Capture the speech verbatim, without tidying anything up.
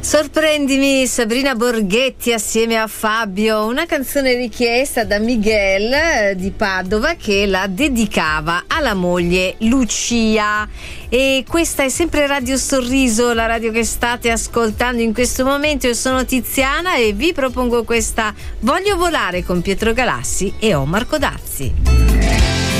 Sorprendimi, Sabrina Borghetti assieme a Fabio, una canzone richiesta da Miguel di Padova che la dedicava alla moglie Lucia. E questa è sempre Radio Sorriso, la radio che state ascoltando in questo momento. Io sono Tiziana e vi propongo questa Voglio volare con Pietro Galassi e Omar Codazzi.